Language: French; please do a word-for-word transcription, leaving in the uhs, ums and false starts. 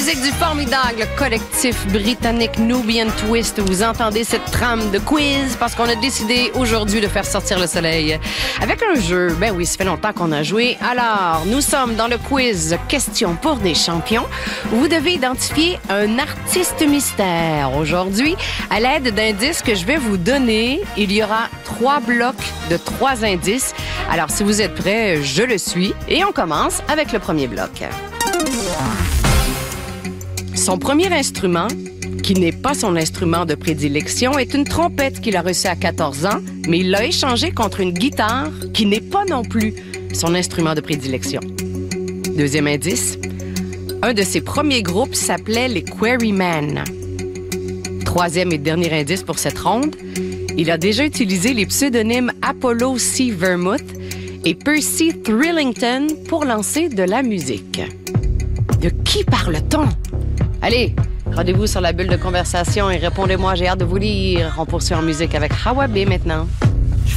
musique du formidable collectif britannique Nubian Twist. Vous entendez cette trame de quiz parce qu'on a décidé aujourd'hui de faire sortir le soleil avec un jeu. Ben oui, ça fait longtemps qu'on a joué. Alors, nous sommes dans le quiz Questions pour des champions. Vous devez identifier un artiste mystère. Aujourd'hui, à l'aide d'indices que je vais vous donner, il y aura trois blocs de trois indices. Alors, si vous êtes prêts, je le suis. Et on commence avec le premier bloc. Son premier instrument, qui n'est pas son instrument de prédilection, est une trompette qu'il a reçue à quatorze ans, mais il l'a échangée contre une guitare qui n'est pas non plus son instrument de prédilection. Deuxième indice, un de ses premiers groupes s'appelait les Quarrymen. Troisième et dernier indice pour cette ronde, il a déjà utilisé les pseudonymes Apollo C. Vermouth et Percy Thrillington pour lancer de la musique. De qui parle-t-on? Allez, rendez-vous sur la bulle de conversation et répondez-moi, j'ai hâte de vous lire. On poursuit en musique avec Hawa B maintenant.